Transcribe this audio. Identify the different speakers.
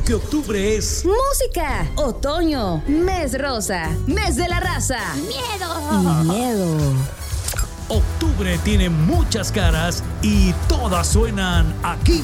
Speaker 1: porque octubre es
Speaker 2: música, otoño, mes rosa, mes de la raza.
Speaker 3: ¡Miedo!
Speaker 2: Y miedo.
Speaker 1: octubre tiene muchas caras y todas suenan aquí.